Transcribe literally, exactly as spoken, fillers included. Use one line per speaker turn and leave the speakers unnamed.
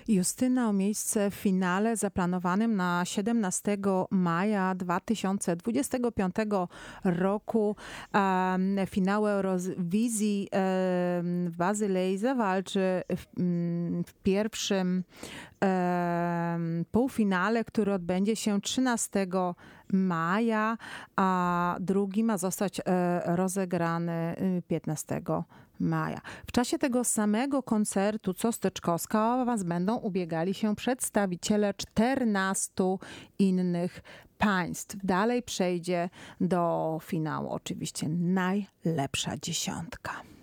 Justyna o miejsce w finale zaplanowanym na siedemnastego maja dwa tysiące dwudziestego piątego roku. Um, finał Eurowizji um, w Bazylei zawalczy w, um, w pierwszym um, półfinale, który odbędzie się trzynastego maja, a drugi ma zostać e, rozegrany piętnastego maja. W czasie tego samego koncertu, co Styczkowska, o awans będą ubiegali się przedstawiciele czternastu innych państw. Dalej przejdzie do finału oczywiście najlepsza dziesiątka.